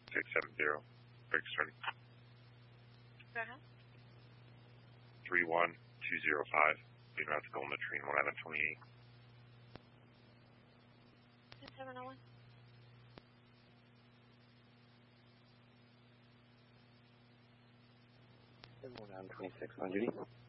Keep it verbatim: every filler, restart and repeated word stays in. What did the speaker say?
six seven zero. Break starting. Go ahead. three one two zero five. Leaving out to Golden Latrine, one out of twenty-eight. seven oh one. one out of twenty-six on duty.